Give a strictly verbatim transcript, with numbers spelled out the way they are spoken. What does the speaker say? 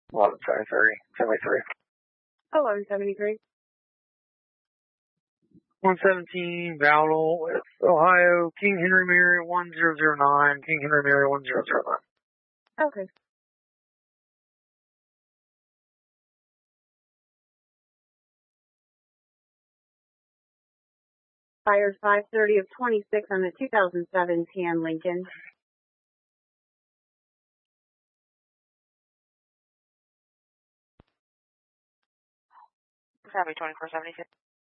eleven seventy-three, seventy-three. eleven seventy-three. one seventeen, Bowdle with Ohio, King Henry Mary one zero zero nine, King Henry Mary one zero zero nine. Okay. Fired five thirty of twenty-six on the two thousand seven tan Lincoln. Copy twenty-four seventy-six.